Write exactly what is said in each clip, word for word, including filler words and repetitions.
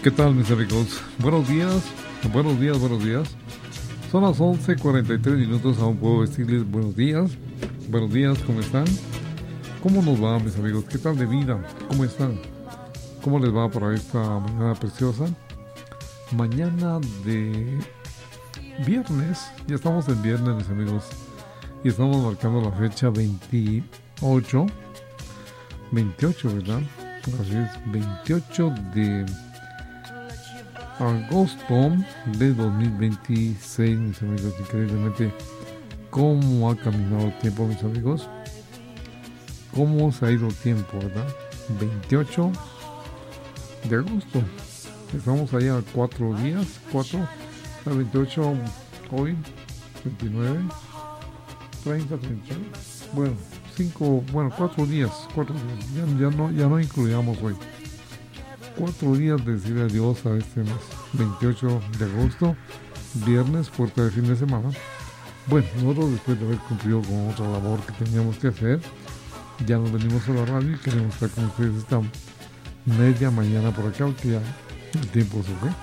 ¿Qué tal, mis amigos? Buenos días, buenos días, buenos días. Son las once cuarenta y tres minutos, aún puedo decirles buenos días. Buenos días, ¿cómo están? ¿Cómo nos va, mis amigos? ¿Qué tal de vida? ¿Cómo están? ¿Cómo les va para esta mañana preciosa? Mañana de viernes, ya estamos en viernes, mis amigos. Y estamos marcando la fecha veintiocho. veintiocho, ¿verdad? Así es, veintiocho de agosto de dos mil veintiséis, mis amigos. Increíblemente, cómo ha caminado el tiempo, mis amigos. Cómo se ha ido el tiempo, ¿verdad? veintiocho de agosto. Estamos allá a cuatro días, cuatro, a veintiocho hoy, veintinueve, treinta, treinta. Bueno, cinco, bueno, cuatro días, cuatro días. Ya, ya no, ya no incluyamos hoy. Cuatro días de decirle adiós a este mes, veintiocho de agosto, viernes, puerta de fin de semana. Bueno, nosotros después de haber cumplido con otra labor que teníamos que hacer, ya nos venimos a la radio y queremos estar con ustedes esta media mañana por acá, porque ya el tiempo se fue.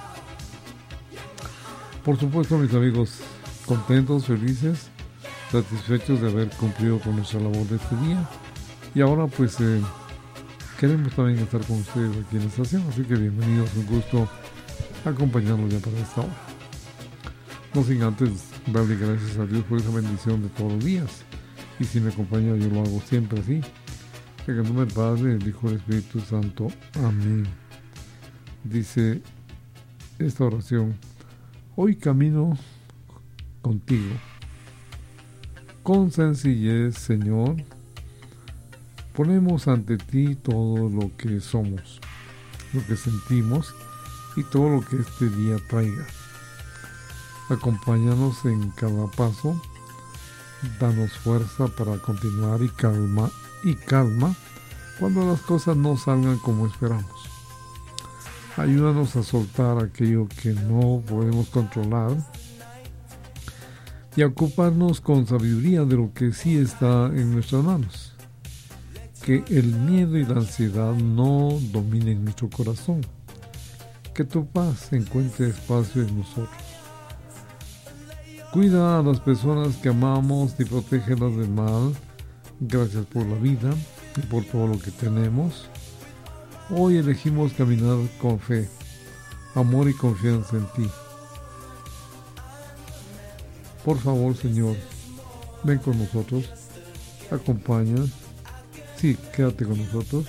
Por supuesto, mis amigos, contentos, felices, satisfechos de haber cumplido con nuestra labor de este día. Y ahora pues eh, queremos también estar con ustedes aquí en la estación, así que bienvenidos, un gusto acompañarnos ya para esta hora. No sin antes darle gracias a Dios por esa bendición de todos los días. Y si me acompaña, yo lo hago siempre así. En el nombre del Padre, del Hijo y del Espíritu Santo. Amén. Dice esta oración: hoy camino contigo. Con sencillez, Señor, ponemos ante ti todo lo que somos, lo que sentimos y todo lo que este día traiga. Acompáñanos en cada paso, danos fuerza para continuar y calma y calma cuando las cosas no salgan como esperamos. Ayúdanos a soltar aquello que no podemos controlar y a ocuparnos con sabiduría de lo que sí está en nuestras manos. Que el miedo y la ansiedad no dominen nuestro corazón. Que tu paz encuentre espacio en nosotros. Cuida a las personas que amamos y protégelas del mal. Gracias por la vida y por todo lo que tenemos. Hoy elegimos caminar con fe, amor y confianza en ti. Por favor, Señor, ven con nosotros, acompaña. Sí, quédate con nosotros.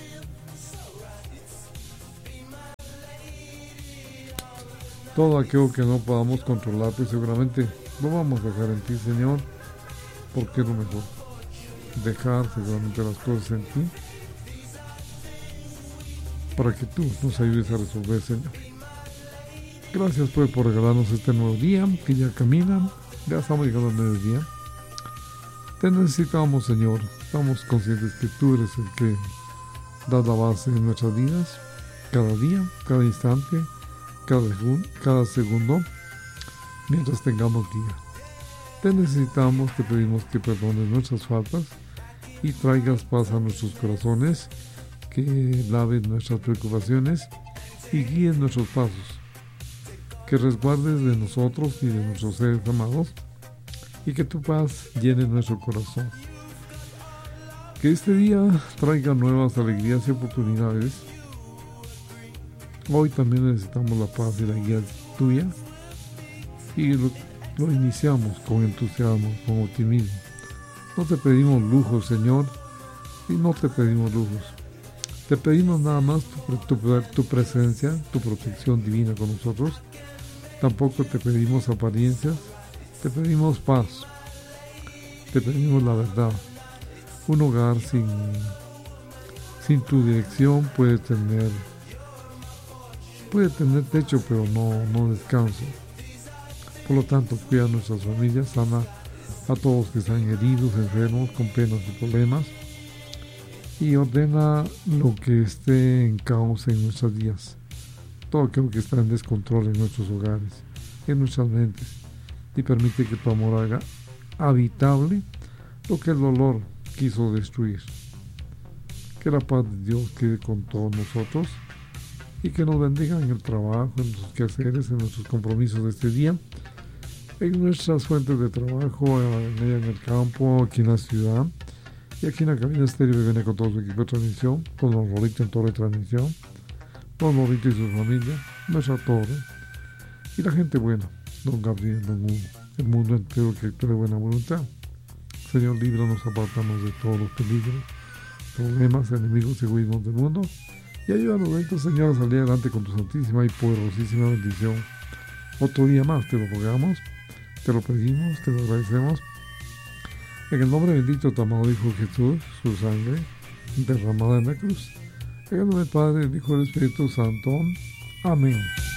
Todo aquello que no podamos controlar, pues seguramente lo vamos a dejar en ti, Señor, porque es lo mejor. Dejar seguramente las cosas en ti, para que tú nos ayudes a resolver, Señor. Gracias pues por regalarnos este nuevo día, que ya camina. Ya estamos llegando al mediodía. Te necesitamos, Señor. Estamos conscientes que tú eres el que da la base en nuestras vidas, cada día, cada instante, cada, cada segundo, mientras tengamos día. Te necesitamos, te pedimos que perdones nuestras faltas y traigas paz a nuestros corazones, que laves nuestras preocupaciones y guíes nuestros pasos. Que resguardes de nosotros y de nuestros seres amados, y que tu paz llene nuestro corazón. Que este día traiga nuevas alegrías y oportunidades. Hoy también necesitamos la paz y la guía tuya, y lo, lo iniciamos con entusiasmo, con optimismo. No te pedimos lujos, Señor, y no te pedimos lujos. Te pedimos nada más tu, tu, tu presencia, tu protección divina con nosotros. Tampoco te pedimos apariencias, te pedimos paz, te pedimos la verdad. Un hogar sin, sin tu dirección puede tener, puede tener techo, pero no, no descanso. Por lo tanto, cuida a nuestras familias, sana a todos que están heridos, enfermos, con penas y problemas, y ordena lo que esté en caos en nuestros días. Todo aquello que está en descontrol en nuestros hogares, en nuestras mentes, y permite que tu amor haga habitable lo que el dolor quiso destruir. Que la paz de Dios quede con todos nosotros, y que nos bendigan en el trabajo, en nuestros quehaceres, en nuestros compromisos de este día, en nuestras fuentes de trabajo, en, en el campo, aquí en la ciudad, y aquí en la cabina estéreo que viene con todo su equipo de transmisión, con Don Rolito en torre de transmisión, Don Rolito y su familia, nuestra torre, y la gente buena, Don Gabriel, Don Hugo, el mundo entero que actúe de buena voluntad. Señor, líbranos, apartamos de todos los peligros, problemas, enemigos y egoísmos del mundo, y ayúdanos, entonces, Señor, a salir adelante con tu santísima y poderosísima bendición. Otro día más te lo rogamos, te lo pedimos, te lo agradecemos. En el nombre bendito de tu amado Hijo Jesús, su sangre derramada en la cruz. En el nombre del Padre, del Hijo y del Espíritu Santo. Amén.